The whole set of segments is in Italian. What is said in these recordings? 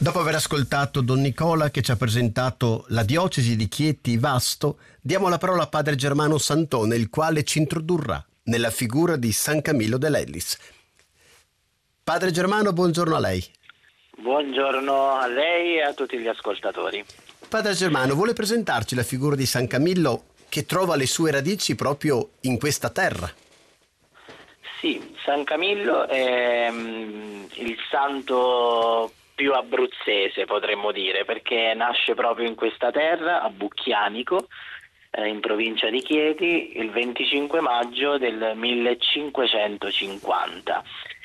Dopo aver ascoltato Don Nicola che ci ha presentato la diocesi di Chieti Vasto, diamo la parola a Padre Germano Santone, il quale ci introdurrà nella figura di San Camillo dell'Ellis. Padre Germano, buongiorno a lei. Buongiorno a lei e a tutti gli ascoltatori. Padre Germano, vuole presentarci la figura di San Camillo che trova le sue radici proprio in questa terra? Sì, San Camillo è il santo più abruzzese, potremmo dire, perché nasce proprio in questa terra, a Bucchianico, in provincia di Chieti, il 25 maggio del 1550.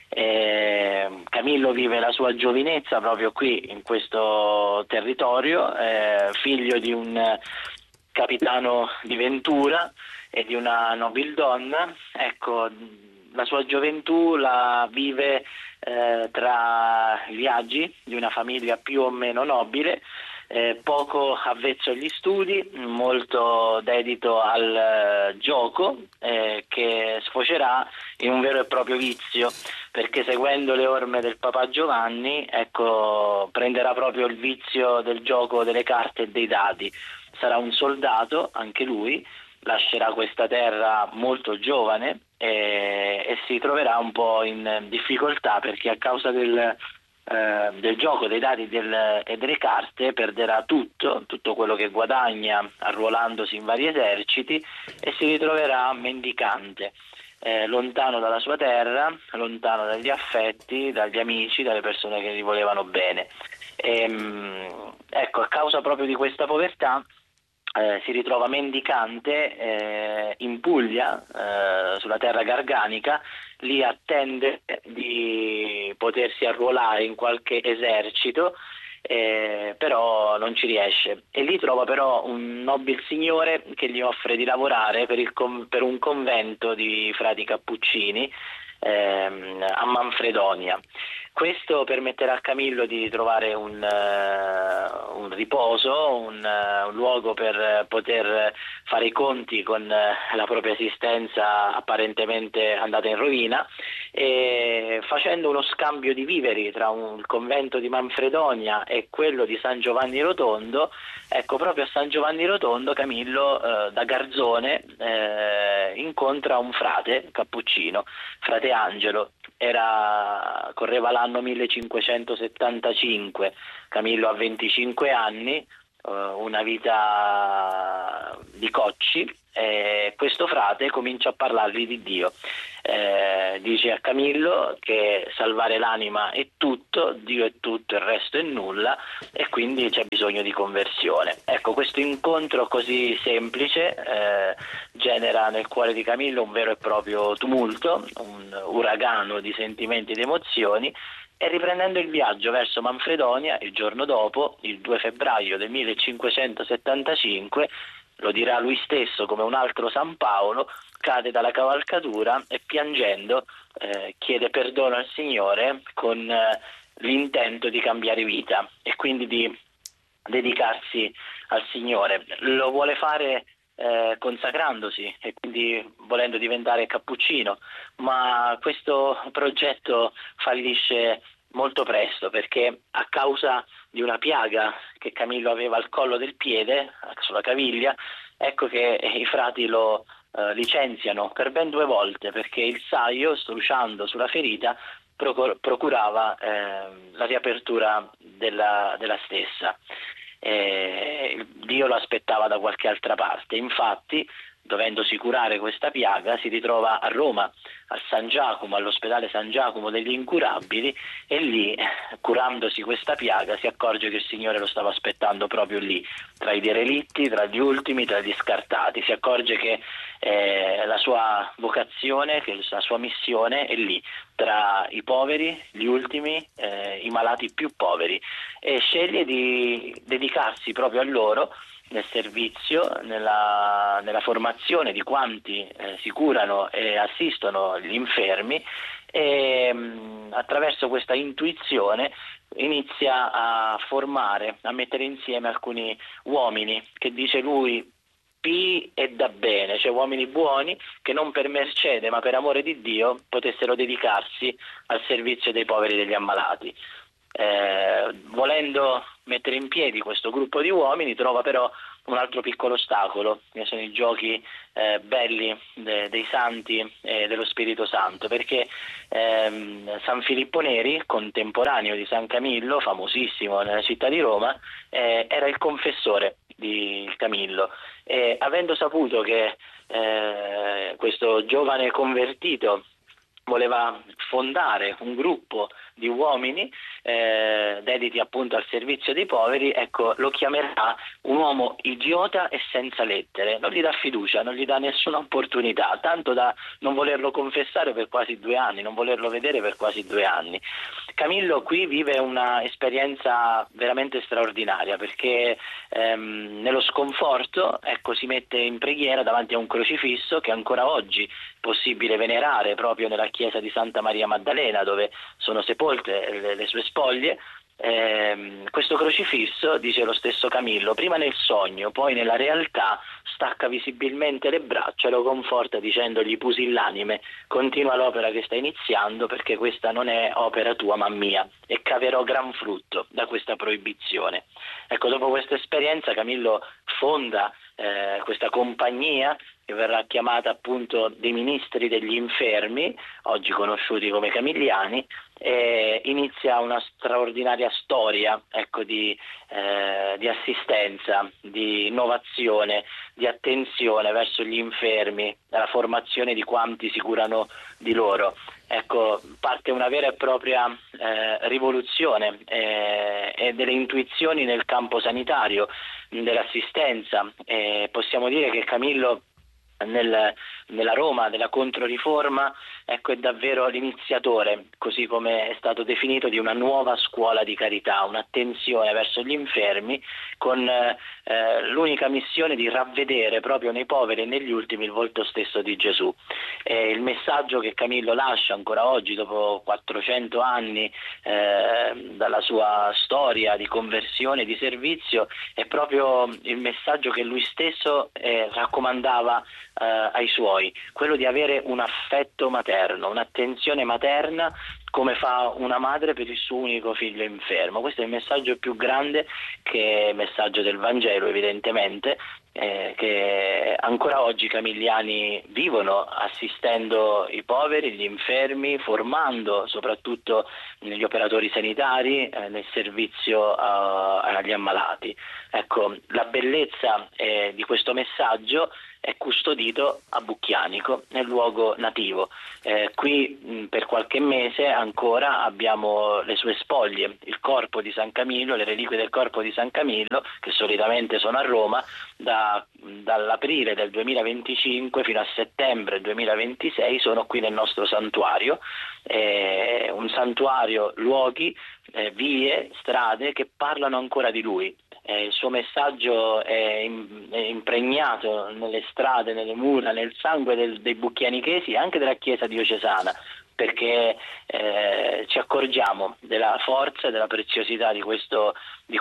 Camillo vive la sua giovinezza proprio qui, in questo territorio, figlio di un capitano di Ventura e di una nobildonna. Ecco, la sua gioventù la vive tra i viaggi di una famiglia più o meno nobile, poco avvezzo agli studi, molto dedito al gioco, che sfocerà in un vero e proprio vizio, perché seguendo le orme del Papa Giovanni, ecco, prenderà proprio il vizio del gioco delle carte e dei dadi. Sarà un soldato, anche lui, lascerà questa terra molto giovane e si troverà un po' in difficoltà, perché a causa del gioco dei dadi e delle carte perderà tutto quello che guadagna arruolandosi in vari eserciti, e si ritroverà mendicante, lontano dalla sua terra, lontano dagli affetti, dagli amici, dalle persone che gli volevano bene. Ecco, a causa proprio di questa povertà si ritrova mendicante in Puglia, sulla terra garganica. Lì attende di potersi arruolare in qualche esercito, però non ci riesce, e lì trova però un nobile signore che gli offre di lavorare per un convento di frati cappuccini a Manfredonia. Questo permetterà a Camillo di trovare un riposo, un luogo per poter fare i conti con la propria esistenza apparentemente andata in rovina, e facendo uno scambio di viveri tra il convento di Manfredonia e quello di San Giovanni Rotondo. Ecco, proprio a San Giovanni Rotondo Camillo, da garzone, incontra un frate cappuccino, frate Angelo. Correva l'anno 1575, Camillo ha 25 anni, una vita di cocci, e questo frate comincia a parlargli di Dio. Dice a Camillo che salvare l'anima è tutto, Dio è tutto, il resto è nulla, e quindi c'è bisogno di conversione. Ecco, questo incontro così semplice genera nel cuore di Camillo un vero e proprio tumulto, un uragano di sentimenti ed emozioni, e riprendendo il viaggio verso Manfredonia, il giorno dopo, il 2 febbraio del 1575, lo dirà lui stesso come un altro San Paolo, cade dalla cavalcatura e piangendo chiede perdono al Signore con l'intento di cambiare vita e quindi di dedicarsi al Signore. Lo vuole fare consacrandosi e quindi volendo diventare cappuccino, ma questo progetto fallisce molto presto, perché a causa di una piaga che Camillo aveva al collo del piede, sulla caviglia, ecco che i frati lo licenziano per ben 2 volte, perché il saio, strusciando sulla ferita, procurava la riapertura della stessa. Dio lo aspettava da qualche altra parte. Infatti, dovendosi curare questa piaga, si ritrova a Roma, al San Giacomo, all'ospedale San Giacomo degli Incurabili, e lì, curandosi questa piaga, si accorge che il Signore lo stava aspettando proprio lì, tra i derelitti, tra gli ultimi, tra gli scartati. Si accorge che la sua vocazione, che la sua missione è lì, tra i poveri, gli ultimi, i malati più poveri, e sceglie di dedicarsi proprio a loro, nel servizio, nella formazione di quanti si curano e assistono gli infermi, e attraverso questa intuizione inizia a formare, a mettere insieme alcuni uomini che, dice lui, pii e da bene, cioè uomini buoni che non per mercede ma per amore di Dio potessero dedicarsi al servizio dei poveri e degli ammalati. Volendo mettere in piedi questo gruppo di uomini trova però un altro piccolo ostacolo, che sono i giochi belli dei santi e dello Spirito Santo, perché San Filippo Neri, contemporaneo di San Camillo, famosissimo nella città di Roma, era il confessore di Camillo, e avendo saputo che questo giovane convertito voleva fondare un gruppo di uomini dediti appunto al servizio dei poveri, ecco, lo chiamerà un uomo idiota e senza lettere, non gli dà fiducia, non gli dà nessuna opportunità, tanto da non volerlo confessare per quasi 2 anni, non volerlo vedere per quasi 2 anni. Camillo qui vive una esperienza veramente straordinaria, perché nello sconforto, ecco, si mette in preghiera davanti a un crocifisso che ancora oggi è possibile venerare proprio nella chiesa di Santa Maria Maddalena, dove sono sepolte le sue spoglie. Questo crocifisso, dice lo stesso Camillo, prima nel sogno, poi nella realtà stacca visibilmente le braccia e lo conforta dicendogli: pusillanime, continua l'opera che stai iniziando, perché questa non è opera tua ma mia, e caverò gran frutto da questa proibizione. Ecco, dopo questa esperienza Camillo fonda questa compagnia che verrà chiamata appunto dei ministri degli infermi, oggi conosciuti come Camilliani, e inizia una straordinaria storia, ecco, di assistenza, di innovazione, di attenzione verso gli infermi, la formazione di quanti si curano di loro. Ecco, parte una vera e propria rivoluzione e delle intuizioni nel campo sanitario, dell'assistenza. Possiamo dire che Camillo nella Roma della Controriforma, ecco, è davvero l'iniziatore, così come è stato definito, di una nuova scuola di carità, un'attenzione verso gli infermi, con l'unica missione di ravvedere proprio nei poveri e negli ultimi il volto stesso di Gesù. Il messaggio che Camillo lascia ancora oggi, dopo 400 anni dalla sua storia di conversione e di servizio, è proprio il messaggio che lui stesso raccomandava ai suoi, quello di avere un affetto materno, un'attenzione materna, come fa una madre per il suo unico figlio infermo. Questo è il messaggio più grande, che è il messaggio del Vangelo, evidentemente, che ancora oggi i camilliani vivono, assistendo i poveri, gli infermi, formando soprattutto gli operatori sanitari nel servizio agli ammalati. Ecco, la bellezza di questo messaggio è custodito a Bucchianico, nel luogo nativo. Qui per qualche mese ancora abbiamo le sue spoglie, il corpo di San Camillo, le reliquie del corpo di San Camillo, che solitamente sono a Roma, dall'aprile del 2025 fino a settembre 2026 sono qui nel nostro santuario, un santuario, luoghi, vie, strade che parlano ancora di lui. Il suo messaggio è impregnato nelle strade, nelle mura, nel sangue dei bucchianichesi e anche della Chiesa diocesana, perché ci accorgiamo della forza e della preziosità di questo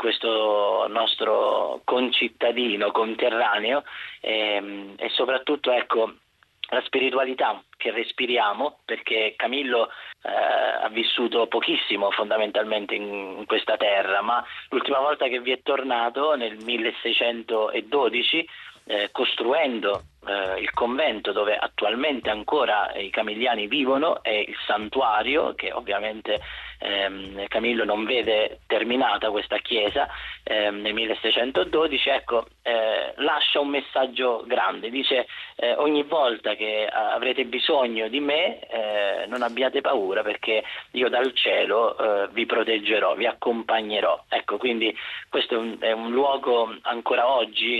nostro concittadino, conterraneo, e soprattutto, ecco, la spiritualità che respiriamo, perché Camillo ha vissuto pochissimo fondamentalmente in questa terra, ma l'ultima volta che vi è tornato nel 1612, costruendo il convento dove attualmente ancora i camilliani vivono, e il santuario, che ovviamente Camillo non vede terminata questa chiesa nel 1612, ecco, lascia un messaggio grande, dice: ogni volta che avrete bisogno di me, non abbiate paura, perché io dal cielo vi proteggerò, vi accompagnerò. Ecco, quindi questo è un luogo ancora oggi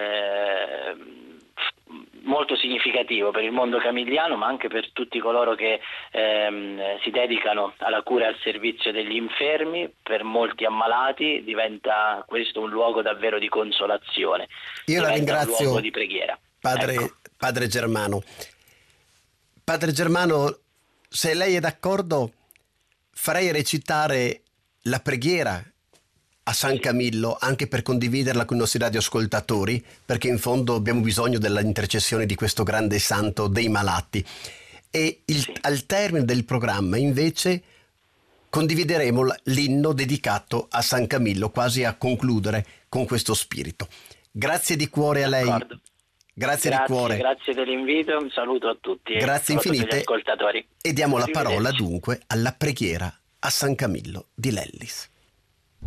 molto significativo per il mondo camilliano, ma anche per tutti coloro che si dedicano alla cura e al servizio degli infermi. Per molti ammalati diventa questo un luogo davvero di consolazione. Io la ringrazio, un luogo di preghiera. Padre Germano. Padre Germano, se lei è d'accordo, farei recitare la preghiera a San Camillo, anche per condividerla con i nostri radioascoltatori, perché in fondo abbiamo bisogno dell'intercessione di questo grande santo dei malati. E al termine del programma, invece, condivideremo l'inno dedicato a San Camillo, quasi a concludere con questo spirito. Grazie di cuore a lei. D'accordo. Grazie di cuore. Grazie dell'invito, un saluto a tutti. Grazie infinite. Agli ascoltatori. E diamo la parola dunque alla preghiera a San Camillo di Lellis.